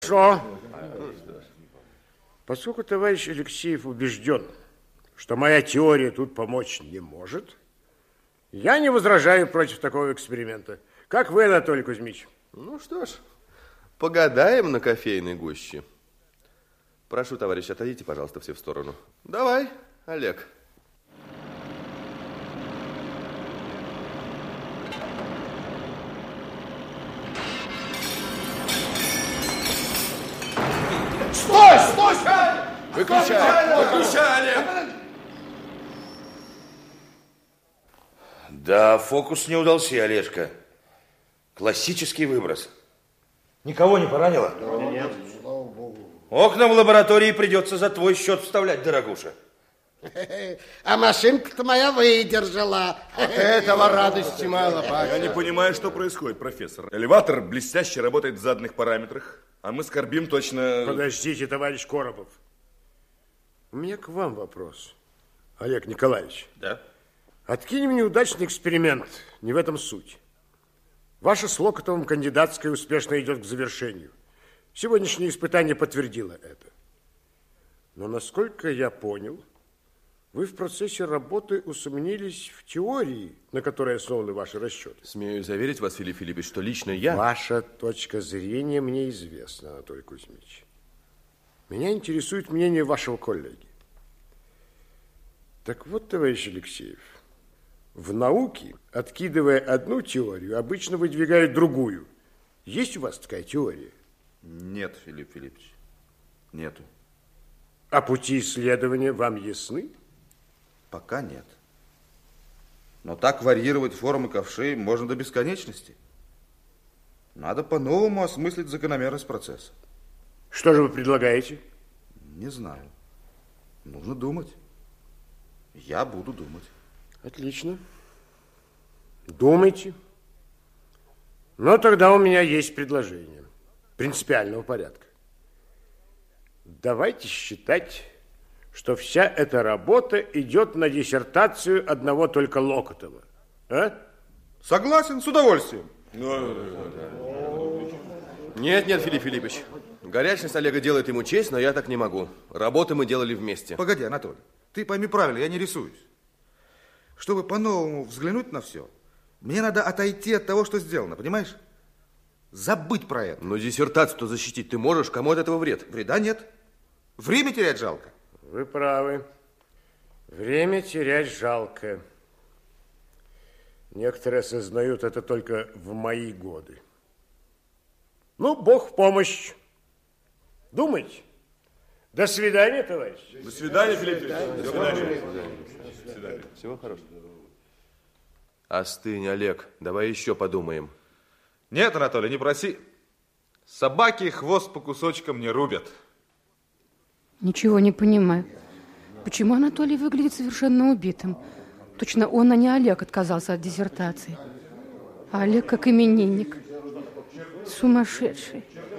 Хорошо. Поскольку товарищ Алексеев убежден, что моя теория тут помочь не может, я не возражаю против такого эксперимента. Как вы, Анатолий Кузьмич? Ну что ж, погадаем на кофейной гуще. Прошу, товарищ, отойдите, пожалуйста, все в сторону. Давай, Олег. Стой, стой! Выключай! Да, фокус не удался, Олежка. Классический выброс. Никого не поранило? Нет. Окна в лаборатории придется за твой счет вставлять, дорогуша. А машинка-то моя выдержала. От этого радости мало, Паша. Я не понимаю, что происходит, профессор. Элеватор блестяще работает в заданных параметрах, а мы скорбим точно... Подождите, товарищ Коробов. У меня к вам вопрос, Олег Николаевич. Да? Откинем неудачный эксперимент, не в этом суть. Ваша с Локотовым кандидатская успешно идет к завершению. Сегодняшнее испытание подтвердило это. Но, насколько я понял, вы в процессе работы усомнились в теории, на которой основаны ваши расчеты. Смею заверить вас, Филипп Филиппович, что лично я... Ваша точка зрения мне известна, Анатолий Кузьмич. Меня интересует мнение вашего коллеги. Так вот, товарищ Алексеев, в науке, откидывая одну теорию, обычно выдвигают другую. Есть у вас такая теория? Нет, Филипп Филиппович, нету. А пути исследования вам ясны? Пока нет. Но так варьировать формы ковшей можно до бесконечности. Надо по-новому осмыслить закономерность процесса. Что же вы предлагаете? Не знаю. Нужно думать. Я буду думать. Отлично. Думайте. Но тогда у меня есть предложение принципиального порядка. Давайте считать, что вся эта работа идет на диссертацию одного только Локотова. А? Согласен, с удовольствием. Нет, Филипп Филиппович. Горячность Олега делает ему честь, но я так не могу. Работы мы делали вместе. Погоди, Анатолий, ты пойми правильно, я не рисуюсь. Чтобы по-новому взглянуть на все, мне надо отойти от того, что сделано, понимаешь? Забыть про это. Но диссертацию-то защитить ты можешь, кому от этого вред? Вреда нет. Время терять жалко. Вы правы. Время терять жалко. Некоторые осознают это только в мои годы. Ну, Бог в помощь. Думайте. До свидания, товарищ. До свидания, Филипп Филиппович. До свидания. Всего хорошего. Остынь, Олег. Давай еще подумаем. Нет, Анатолий, не проси. Собаки хвост по кусочкам не рубят. Ничего не понимаю. Почему Анатолий выглядит совершенно убитым? Точно он, а не Олег, отказался от диссертации. А Олег как именинник. Сумасшедший.